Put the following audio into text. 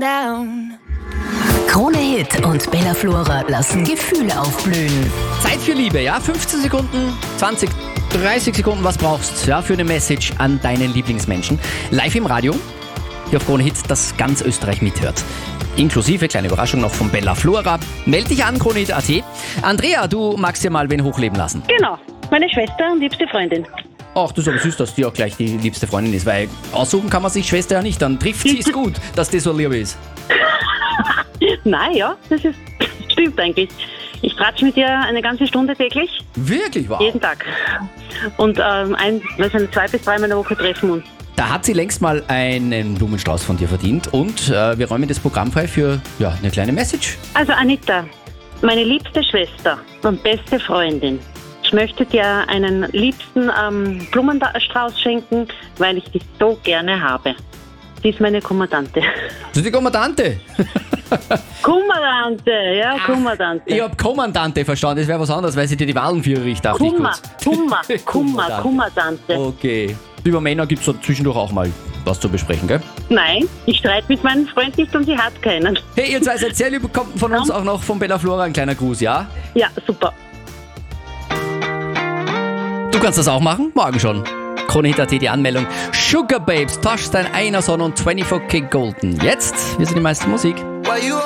down. Krone Hit und Bella Flora lassen Gefühle aufblühen. Zeit für Liebe, ja? 15 Sekunden, 20, 30 Sekunden, was brauchst du, ja, für eine Message an deinen Lieblingsmenschen. Live im Radio, hier auf Krone Hit, das ganz Österreich mithört. Inklusive, kleine Überraschung noch von Bella Flora. Meld dich an, kronehit.at. Andrea, du magst dir mal wen hochleben lassen. Genau, meine Schwester und liebste Freundin. Ach, das ist aber süß, dass die auch gleich die liebste Freundin ist, weil aussuchen kann man sich Schwester ja nicht. Dann trifft sie es gut, dass die so lieb ist. Nein, ja, stimmt eigentlich. Ich tratsche mit ihr eine ganze Stunde täglich. Wirklich? Wow. Jeden Tag. Und wir sind 2 bis 3 Mal in der Woche treffen uns. Da hat sie längst mal einen Blumenstrauß von dir verdient und wir räumen das Programm frei für eine kleine Message. Also Anita, meine liebste Schwester und beste Freundin. Ich möchte dir einen liebsten Blumenstrauß schenken, weil ich dich so gerne habe. Sie ist meine Kommandante. Das ist die Kommandante? Kommandante, ja, Kommandante. Ich hab Kommandante verstanden, das wäre was anderes, weil sie dir die Wallenführer riecht, dachte ich kurz. Kommandante. Okay. Über Männer gibt es zwischendurch auch mal was zu besprechen, gell? Nein, ich streite mit meinem Freund nicht und sie hat keinen. Hey, ihr zwei seid sehr lieb, bekommt von uns auch noch von Bella Flora ein kleiner Gruß, ja? Ja, super. Du kannst das auch machen, morgen schon. Krone.at die Anmeldung. Sugar Babes, Touchstein, Einer Sonne und 24K Golden. Jetzt, wir sind die meiste Musik. Why you